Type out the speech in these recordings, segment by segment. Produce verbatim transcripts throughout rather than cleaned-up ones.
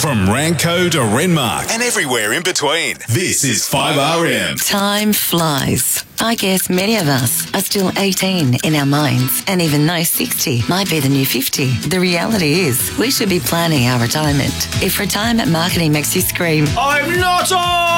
From Ranco to Renmark and everywhere in between. This is five R M. Time flies. I guess many of us are still eighteen in our minds, and even though sixty might be the new fifty, the reality is we should be planning our retirement. If retirement marketing makes you scream, I'm not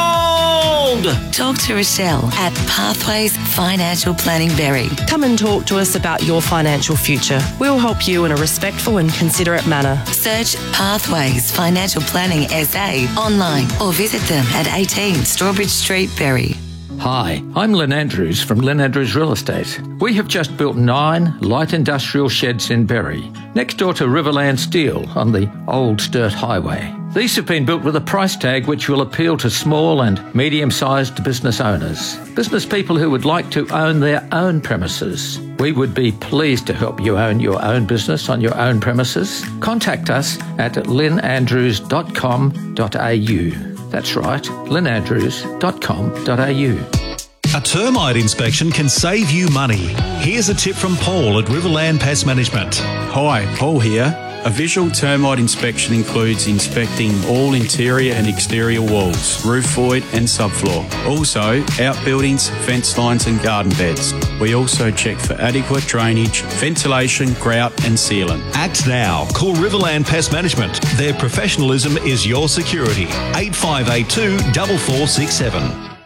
old! Talk to Rochelle at Pathways Financial Planning Berry. Come and talk to us about your financial future. We'll help you in a respectful and considerate manner. Search Pathways Financial Planning S A online or visit them at eighteen Strawbridge Street, Berry. Hi, I'm Lynn Andrews from Lynn Andrews Real Estate. We have just built nine light industrial sheds in Berry, next door to Riverland Steel on the Old Sturt Highway. These have been built with a price tag which will appeal to small and medium-sized business owners, business people who would like to own their own premises. We would be pleased to help you own your own business on your own premises. Contact us at lynn andrews dot com dot a u. That's right, lynn andrews dot com dot a u. A termite inspection can save you money. Here's a tip from Paul at Riverland Pest Management. Hi, Paul here. A visual termite inspection includes inspecting all interior and exterior walls, roof void and subfloor. Also, outbuildings, fence lines and garden beds. We also check for adequate drainage, ventilation, grout and sealant. Act now. Call Riverland Pest Management. Their professionalism is your security. eight five eight two, four four six seven.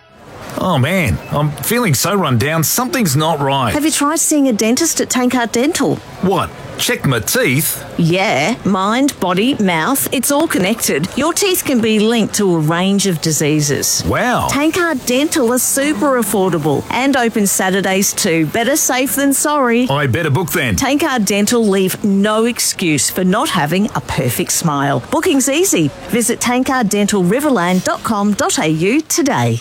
Oh man, I'm feeling so run down, something's not right. Have you tried seeing a dentist at Tankard Dental? What? Check my teeth? Yeah, mind, body, mouth, it's all connected. Your teeth can be linked to a range of diseases. Wow. Tankard Dental is super affordable and open Saturdays too. Better safe than sorry. I better book then. Tankard Dental leave no excuse for not having a perfect smile. Booking's easy. Visit tankard dental riverland dot com dot a u today.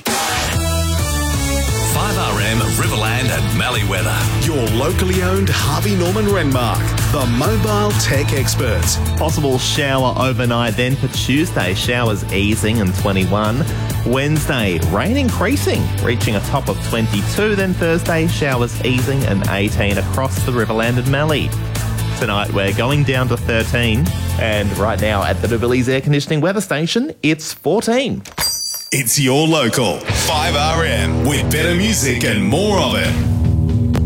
five R M Riverland and Malleeweather. Your locally owned Harvey Norman Renmark, the mobile tech experts. Possible shower overnight then for Tuesday. Showers easing and twenty-one. Wednesday, rain increasing, reaching a top of twenty-two. Then Thursday, showers easing and eighteen across the Riverland and Mallee. Tonight we're going down to thirteen. And right now at the Nobilles Air Conditioning Weather Station, it's fourteen. It's your local five R M with better music and more of it.